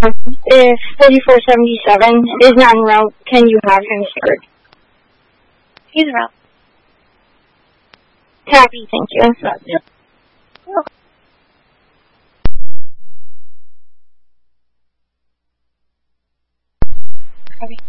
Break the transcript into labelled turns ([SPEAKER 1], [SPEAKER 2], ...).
[SPEAKER 1] If 3477 is not en route, can you have him secured?
[SPEAKER 2] He's en route.
[SPEAKER 1] Copy, thank you.
[SPEAKER 3] Yeah.
[SPEAKER 2] Copy.